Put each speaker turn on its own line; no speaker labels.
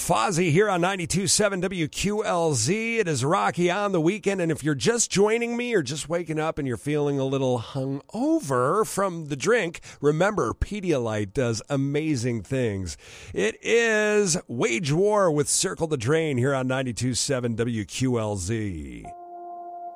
Fozzie here on 92.7 WQLZ. It is Rocky on the weekend, and if you're just joining me or just waking up and you're feeling a little hungover from the drink, remember, Pedialyte does amazing things. It is Wage War with Circle the Drain here on 92.7 WQLZ.